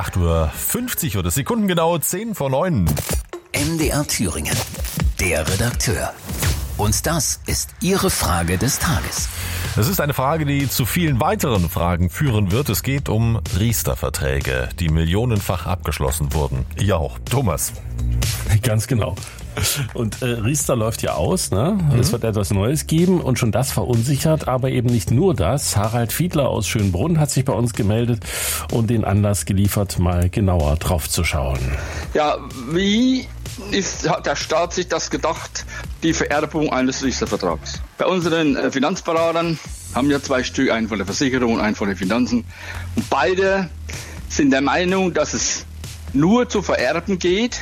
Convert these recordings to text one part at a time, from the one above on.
8:50 oder sekundengenau 10 vor 9. MDR Thüringen, der Redakteur. Und das ist Ihre Frage des Tages. Es ist eine Frage, die zu vielen weiteren Fragen führen wird. Es geht um Riester-Verträge, die millionenfach abgeschlossen wurden. Ja auch, Thomas. Ganz genau. Und Riester läuft ja aus, ne? Es wird etwas Neues geben und schon das verunsichert, aber eben nicht nur das. Harald Fiedler aus Schönbrunn hat sich bei uns gemeldet und den Anlass geliefert, mal genauer drauf zu schauen. Ja, wie hat der Staat sich das gedacht, die Vererbung eines Riester-Vertrags? Bei unseren Finanzberatern haben ja 2 Stück, einen von der Versicherung und einen von den Finanzen. Und beide sind der Meinung, dass es nur zu vererben geht,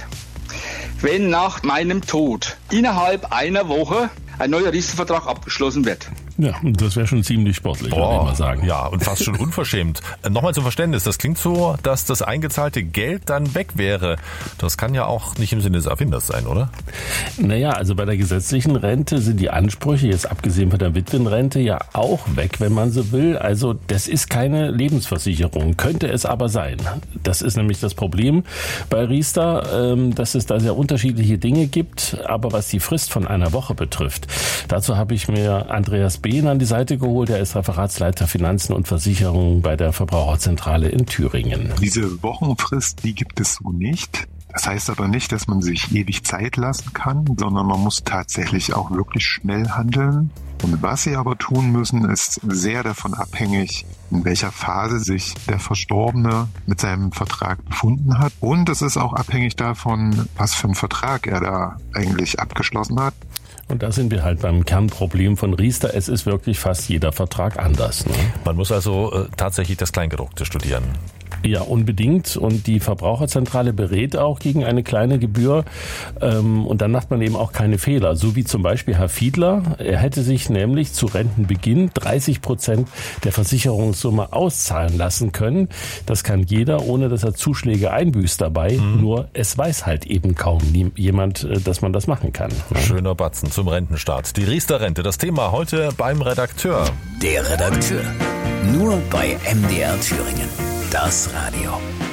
wenn nach meinem Tod innerhalb einer Woche ein neuer Riester-Vertrag abgeschlossen wird. Ja, das wäre schon ziemlich sportlich, würde ich mal sagen. Ja, und fast schon unverschämt. Nochmal zum Verständnis, das klingt so, dass das eingezahlte Geld dann weg wäre. Das kann ja auch nicht im Sinne des Erfinders sein, oder? Naja, also bei der gesetzlichen Rente sind die Ansprüche, jetzt abgesehen von der Witwenrente, ja auch weg, wenn man so will. Also das ist keine Lebensversicherung, könnte es aber sein. Das ist nämlich das Problem bei Riester, dass es da sehr unterschiedliche Dinge gibt. Aber was die Frist von einer Woche betrifft, dazu habe ich mir Andreas Behn an die Seite geholt. Er ist Referatsleiter Finanzen und Versicherungen bei der Verbraucherzentrale in Thüringen. Diese Wochenfrist, die gibt es so nicht. Das heißt aber nicht, dass man sich ewig Zeit lassen kann, sondern man muss tatsächlich auch wirklich schnell handeln. Und was Sie aber tun müssen, ist sehr davon abhängig, in welcher Phase sich der Verstorbene mit seinem Vertrag befunden hat. Und es ist auch abhängig davon, was für einen Vertrag er da eigentlich abgeschlossen hat. Und da sind wir halt beim Kernproblem von Riester. Es ist wirklich fast jeder Vertrag anders. Ne? Man muss also tatsächlich das Kleingedruckte studieren. Ja, unbedingt. Und die Verbraucherzentrale berät auch gegen eine kleine Gebühr. Und dann macht man eben auch keine Fehler. So wie zum Beispiel Herr Fiedler. Er hätte sich nämlich zu Rentenbeginn 30% der Versicherungssumme auszahlen lassen können. Das kann jeder, ohne dass er Zuschläge einbüßt dabei. Nur es weiß halt eben kaum jemand, dass man das machen kann. Schöner Batzen zum Rentenstart. Die Riester-Rente, das Thema heute beim Redakteur. Der Redakteur. Nur bei MDR Thüringen. Das Radio.